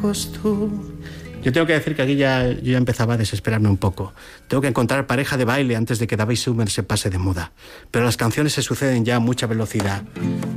lejos tú. Yo tengo que decir que aquí yo ya empezaba a desesperarme un poco. Tengo que encontrar pareja de baile antes de que David Summer se pase de moda. Pero las canciones se suceden ya a mucha velocidad.